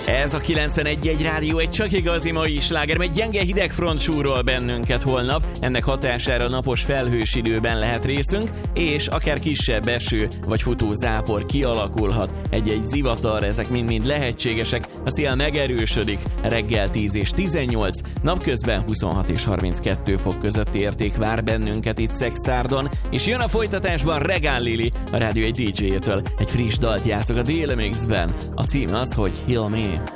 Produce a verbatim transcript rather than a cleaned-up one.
Ez a kilencvenegy egy rádió, egy csak igazi mai sláger, egy gyenge hidegfront súrol bennünket holnap, ennek hatására napos felhős időben lehet részünk, és akár kisebb eső vagy futó zápor kialakulhat, egy-egy zivatar, ezek mind-mind lehetségesek, a szél megerősödik, reggel tíz és tizennyolc, napközben huszonhat és harminckettő fok közötti érték vár bennünket itt Szexárdon, és jön a folytatásban Regán Lili, a Rádió egy dé dzséjétől, egy friss dalt játszok a Daily Mixben, a cím az, hogy Heal Me.